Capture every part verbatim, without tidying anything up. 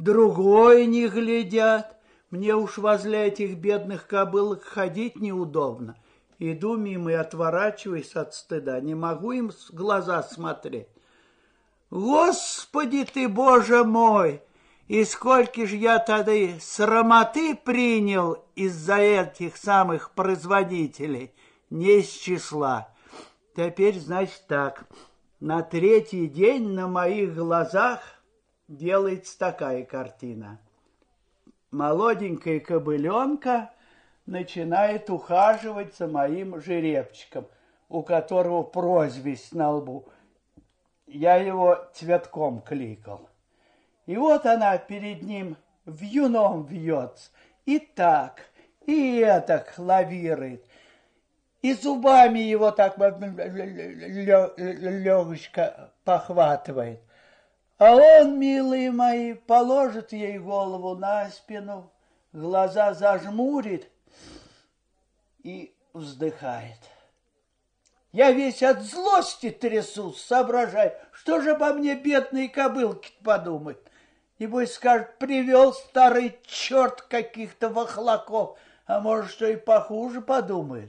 другой не глядят. Мне уж возле этих бедных кобылок ходить неудобно. Иду мимо и отворачиваюсь от стыда. Не могу им в глаза смотреть. Господи ты, Боже мой! И сколько ж я тогда срамоты принял из-за этих самых производителей, не из числа. Теперь, значит, так, на третий день на моих глазах делается такая картина. Молоденькая кобыленка начинает ухаживать за моим жеребчиком, у которого прозвисть на лбу. Я его Цветком кликал. И вот она перед ним вьюном вьется, и так, и этак лавирует, и зубами его так легочко похватывает. А он, милые мои, положит ей голову на спину, глаза зажмурит и вздыхает. Я весь от злости трясусь, соображаю, что же обо мне бедные кобылки подумают. Небось скажет, привел старый черт каких-то вахлаков, а может, что и похуже подумает.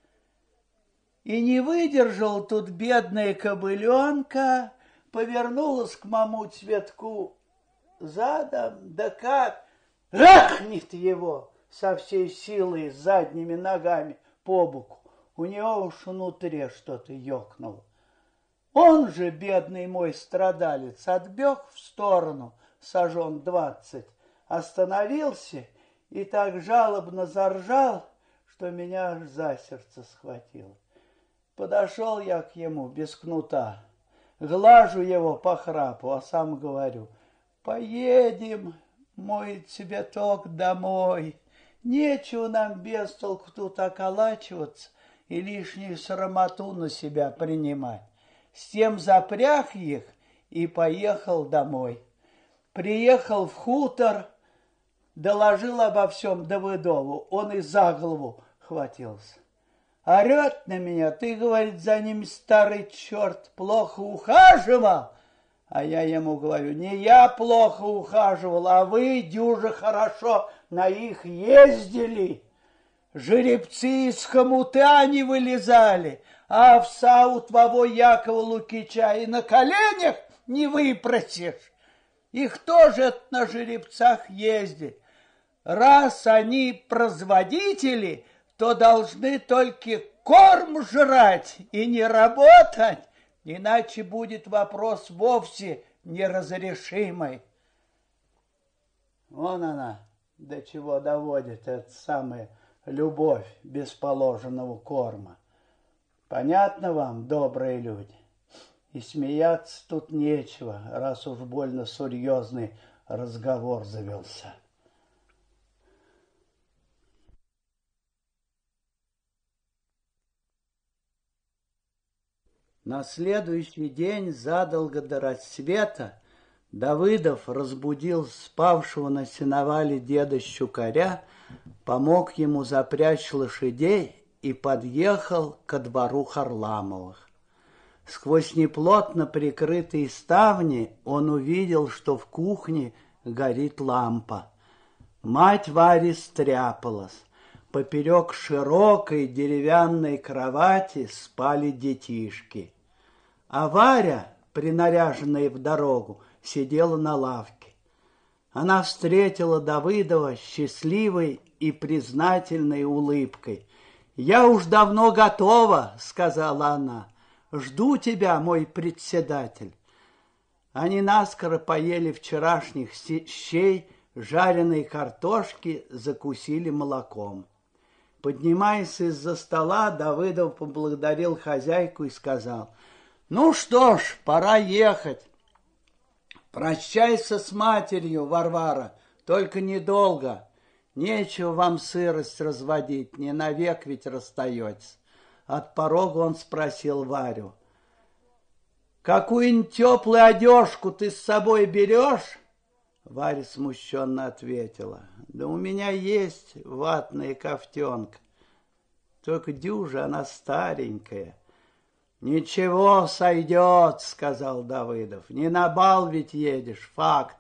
И не выдержал тут бедная кобыленка, повернулась к маму Цветку задом, да как рахнет его со всей силой задними ногами по боку. У него уж внутри что-то ёкнуло. Он же, бедный мой страдалец, отбег в сторону, сажен двадцать, остановился и так жалобно заржал, что меня аж за сердце схватило. Подошел я к ему без кнута, глажу его по храпу, а сам говорю: поедем, мой цветок, домой. Нечего нам без толку тут околачиваться и лишнюю срамоту на себя принимать. С тем запряг их и поехал домой. Приехал в хутор, доложил обо всем Давыдову. Он и за голову хватился. Орет на меня: ты, говорит, за ним старый черт плохо ухаживал. А я ему говорю: не я плохо ухаживал, а вы дюже хорошо на их ездили. Жеребцы из хомута не вылезали, а овса у твоего Якова Лукича и на коленях не выпросишь. Их тоже на жеребцах ездят. Раз они производители, то должны только корм жрать и не работать, иначе будет вопрос вовсе неразрешимый. Вон она, до чего доводит эта самая любовь без положенного корма. Понятно вам, добрые люди? И смеяться тут нечего, раз уж больно серьезный разговор завелся. На следующий день, задолго до рассвета, Давыдов разбудил спавшего на сеновале деда Щукаря, помог ему запрячь лошадей и подъехал ко двору Харламовых. Сквозь неплотно прикрытые ставни он увидел, что в кухне горит лампа. Мать Вари стряпалась. Поперек широкой деревянной кровати спали детишки. А Варя, принаряженная в дорогу, сидела на лавке. Она встретила Давыдова счастливой и признательной улыбкой. «Я уж давно готова», — сказала она. «Жду тебя, мой председатель». Они наскоро поели вчерашних щей, жареной картошки, закусили молоком. Поднимаясь из-за стола, Давыдов поблагодарил хозяйку и сказал: «Ну что ж, пора ехать. Прощайся с матерью, Варвара, только недолго. Нечего вам сырость разводить, не навек ведь расстаетесь». От порога он спросил Варю: «Какую-нибудь теплую одежку ты с собой берешь?» Варя смущенно ответила: «Да у меня есть ватная кофтенка, только дюжа она старенькая». «Ничего, сойдет», — сказал Давыдов. «Не на бал ведь едешь, факт.